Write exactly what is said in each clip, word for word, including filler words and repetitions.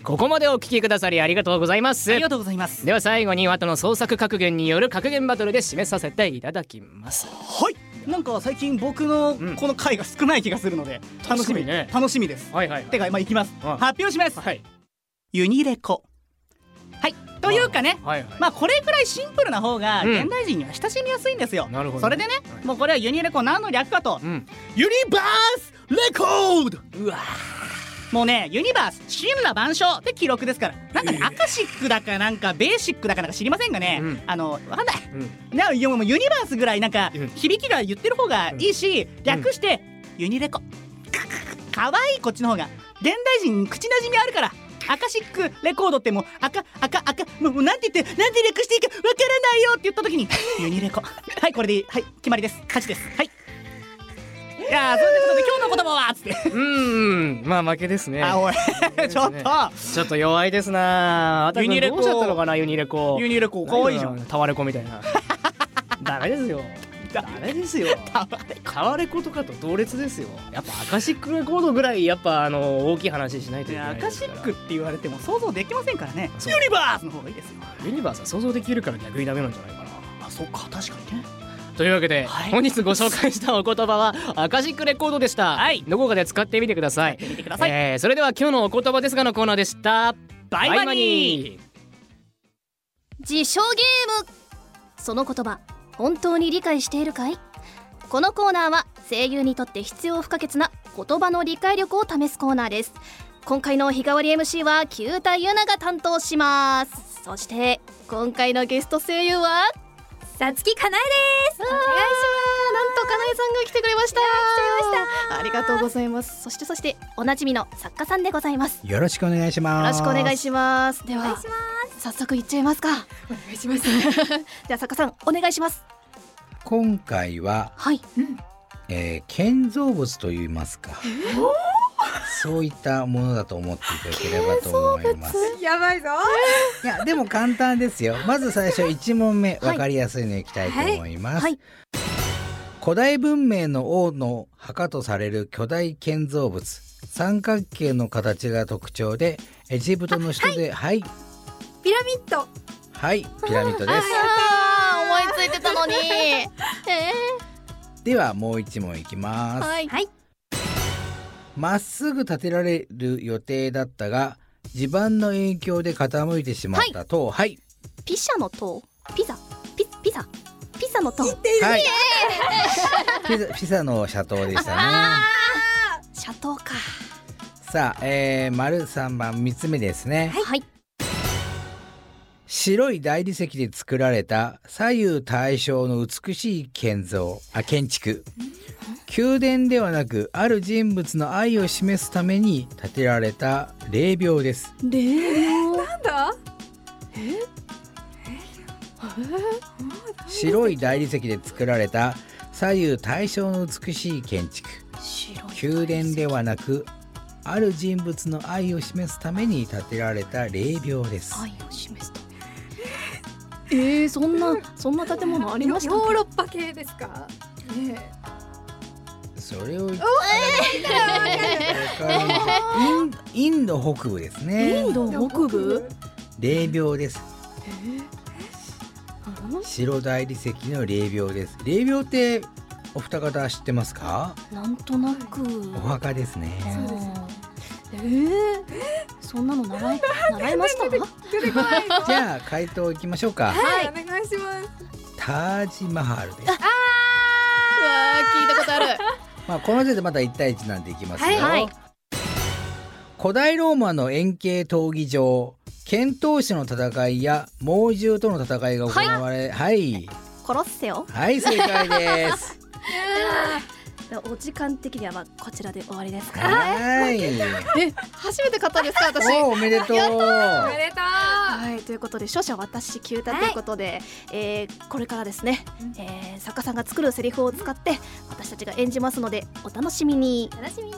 ここまでお聞きくださりありがとうございます。 ありがとうございます。 では最後にワトの創作格言による格言バトルで締めさせていただきます。 はい。なんか最近僕のこの回が少ない気がするので楽しみ、ね、楽しみです。 はいはい、はい、 てかまあいきます、うん、発表します、 はい、 ユニレコ。はいというかね、 はいはい、 まあこれくらいシンプルな方が現代人には親しみやすいんですよ、うん、なるほど、ね、それでね、はい、もうこれはユニレコ何の略かと、うん、ユニバースレコード。うわもうねユニバース神羅万象で記録ですから。なんかね、えー、アカシックだかなんかベーシックだかなんか知りませんがね、うん、あのわかんない、うん、なユニバースぐらいなんか響きが言ってる方がいいし、うん、略してユニレコ。かわいいこっちの方が現代人口なじみあるから。アカシックレコードってもう赤赤赤もうなんて言ってなんて略していいかわからないよって言った時にユニレコ。はいこれでいい、はい決まりです、勝ちです。はい。いやーそういうことで今日の言葉はつってうーんまあ負けですね。 あおいちょっとちょっと弱いですな。ユニレコどうしちゃったのかな。ユニレコユニレコかわいいじゃん。 タワレコみたいなダメですよダメですよ。タワレコとかと同列ですよ。やっぱアカシックレコードぐらいやっぱあの大きい話しないといけない。 アカシックって言われても想像できませんからね。ユニバースの方がいいですよ。 ユニバースは想像できるから逆にダメなんじゃないかな。 あそっか確かにね。 というわけで、はい、本日ご紹介したお言葉はアカシックレコードでした、はい、どこかで使ってみてください。 見てください、 えー、それでは今日のお言葉ですがのコーナーでした。 バイマニー。 自称ゲーム。その言葉本当に理解しているかい。このコーナーは声優にとって必要不可欠な言葉の理解力を試すコーナーです。今回の日替わり エムシー は九太ゆなが担当します。そして今回のゲスト声優はさつきかなえです。お願いします。 なんとかなえさんが来てくれました。 来ちゃいました。 ありがとうございます。そしてそしておなじみの作家さんでございます。 よろしくお願いします。 よろしくお願いします。ではお願いします。 早速いっちゃいますか。 お願いしますじゃあ作家さんお願いします。 今回は、 はい、 うんえー、建造物といいますか、えー、そういったものだと思っていただければと思います。 やばいぞ。 いやでも簡単ですよ。まず最初いち問目、分かりやすいのいきたいと思います、はいはい、古代文明の王の墓とされる巨大建造物、三角形の形が特徴でエジプトの首都で、はい、はい、 ピラミッド。 はい、ピラミッドです。 思いついてたのに、えー、ではもう一問いきます。 はい、はい、 まっすぐ建てられる予定だったが地盤の影響で傾いてしまった塔、はい、はい、 ピシャの塔、ピザ、ピピザ、ピザの塔、はい、 ピザ、ピザの斜塔でしたね。 斜塔か。 さあ、えー、丸さんばんみっつめですね。 はい、 白い大理石で作られた左右対称の美しい建造あ建築、宮殿ではなくある人物の愛を示すために建てられた霊廟です。 霊廟なんだ。 え白い大理石で作られた左右対称の美しい建築、宮殿ではなくある人物の愛を示すために建てられた霊廟です。 愛を示すため。えー、そんなそんな建物ありました。 ヨーロッパ系ですか、ね、 それを言ったらイン、インド北部ですね。 インド北部霊廟です。 えー、 白大理石の霊廟です。霊廟ってお二方知ってますか。 なんとなくお墓ですね。 そうです。 えー、そんなの習い習いましたじゃあ回答いきましょうか。 はい、お願いします。 タージマハルです。 ああ、聞いたことあるまあこの時点でまたいち対いちなんでいきますよ、 はいはい、 古代ローマの円形闘技場、剣闘士の戦いや猛獣との戦いが行われ、はい、 コロッセオ、 はい正解ですお時間的にはまあこちらで終わりですか。 はい。 え、初めて買ったんですか私。 お, おめでとう。 おめでとう。 はい、ということで勝者私九太ということで、はい、えー、これからですね、うん、えー、作家さんが作るセリフを使って私たちが演じますのでお楽しみに。 楽しみに。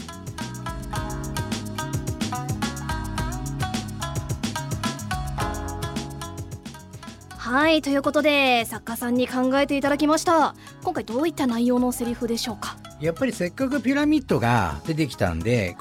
はい、ということで作家さんに考えていただきました。今回どういった内容のセリフでしょうか。 やっぱりせっかくピラミッドが出てきたんで